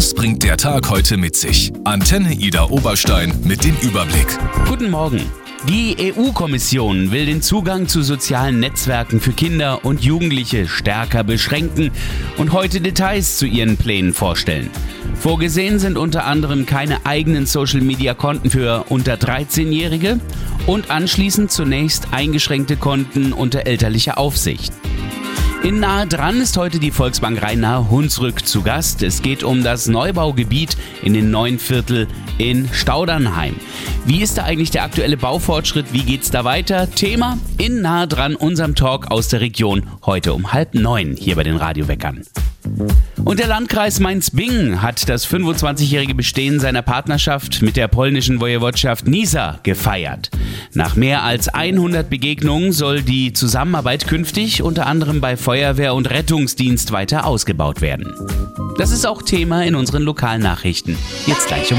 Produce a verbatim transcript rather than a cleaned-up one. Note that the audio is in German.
Was bringt der Tag heute mit sich? Antenne Ida Oberstein mit dem Überblick. Guten Morgen. Die E U-Kommission will den Zugang zu sozialen Netzwerken für Kinder und Jugendliche stärker beschränken und heute Details zu ihren Plänen vorstellen. Vorgesehen sind unter anderem keine eigenen Social-Media-Konten für unter dreizehnjährige und anschließend zunächst eingeschränkte Konten unter elterlicher Aufsicht. In Nahe dran ist heute die Volksbank Rhein-Nahe-Hunsrück zu Gast. Es geht um das Neubaugebiet in den neuen Viertel in Staudernheim. Wie ist da eigentlich der aktuelle Baufortschritt? Wie geht's da weiter? Thema in Nahe dran, unserem Talk aus der Region, heute um halb neun hier bei den Radioweckern. Und der Landkreis Mainz-Bingen hat das fünfundzwanzigjährige Bestehen seiner Partnerschaft mit der polnischen Wojewodschaft Nysa gefeiert. Nach mehr als hundert Begegnungen soll die Zusammenarbeit künftig unter anderem bei Feuerwehr und Rettungsdienst weiter ausgebaut werden. Das ist auch Thema in unseren Lokalnachrichten. Jetzt gleich um